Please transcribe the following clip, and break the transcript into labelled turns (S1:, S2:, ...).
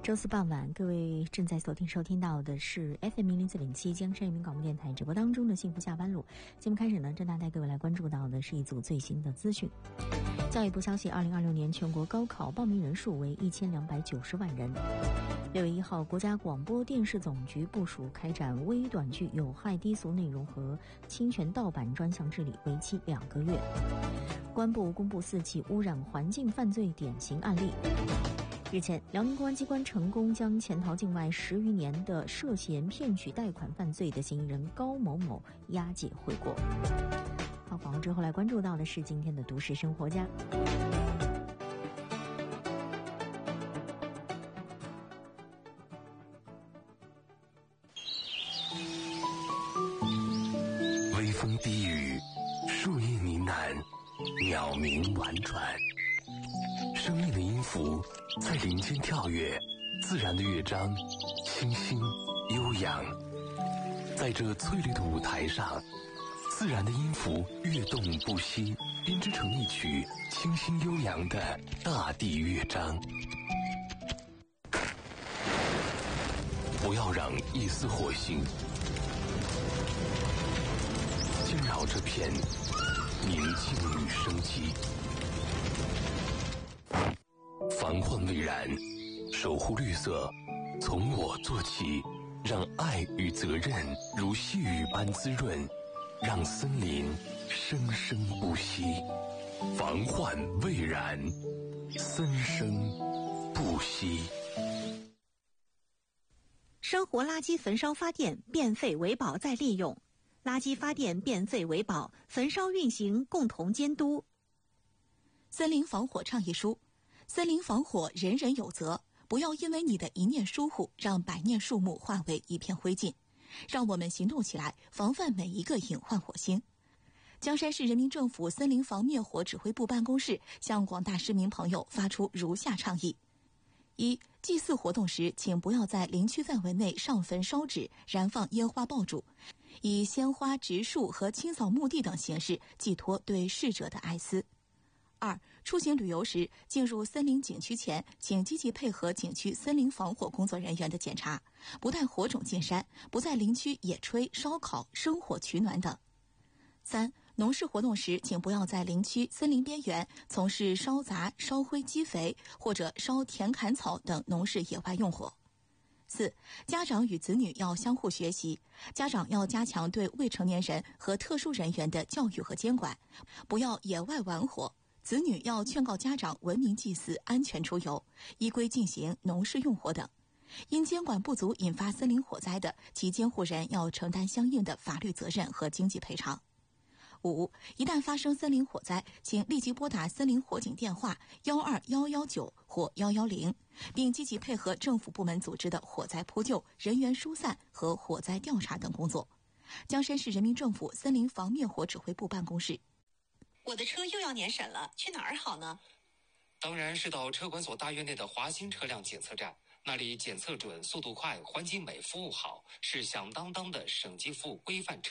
S1: 周四傍晚，各位正在收听到的是 FM104.7 江山人民广播电台直播当中的幸福下班路。节目开始呢，正大带各位来关注到的是一组最新的资讯。教育部消息，2026年全国高考报名人数为1290万人。6月1号，国家广播电视总局部署开展微短剧有害低俗内容和侵权盗版专项治理，为期2个月。公安部公布4起污染环境犯罪典型案例。日前，辽宁公安机关成功将潜逃境外10余年的涉嫌骗取贷款犯罪的嫌疑人高某某押解回国。好，广告之后来关注到的是今天的都市生活家。
S2: 微风低语，树叶呢喃，鸟鸣婉转，生命的音符在林间跳跃，自然的乐章清新悠扬。在这翠绿的舞台上，自然的音符跃动不息，编织成一曲清新悠扬的大地乐章。不要让一丝火星惊扰这片宁静与生机。防患未然，守护绿色，从我做起，让爱与责任如细雨般滋润，让森林生生不息。防患未然，森生不息。
S3: 生活垃圾焚烧发电，变废为宝再利用。垃圾发电变废为宝，焚烧运行共同监督。森林防火倡议书：森林防火人人有责，不要因为你的一念疏忽，让百年树木化为一片灰烬。让我们行动起来，防范每一个隐患火星。江山市人民政府森林防灭火指挥部办公室向广大市民朋友发出如下倡议：1、祭祀活动时，请不要在林区范围内上坟烧纸、燃放烟花爆竹，以鲜花、植树和清扫墓地等形式寄托对逝者的哀思。2、出行旅游时，进入森林景区前，请积极配合景区森林防火工作人员的检查，不带火种进山，不在林区野炊、烧烤、生火取暖等。3、农事活动时，请不要在林区森林边缘从事烧杂、烧灰积肥或者烧田砍草等农事野外用火。4、家长与子女要相互学习，家长要加强对未成年人和特殊人员的教育和监管，不要野外玩火。子女要劝告家长文明祭祀、安全出游，依规进行农事用火等。因监管不足引发森林火灾的，其监护人要承担相应的法律责任和经济赔偿。5、一旦发生森林火灾，请立即拨打森林火警电话12119或110，并积极配合政府部门组织的火灾扑救、人员疏散和火灾调查等工作。江山市人民政府森林防灭火指挥部办公室。
S4: 我的车又要年审了，去哪儿好呢？
S5: 当然是到车管所大院内的华新车辆检测站，那里检测准、速度快、环境美、服务好，是响当当的省级服务规范车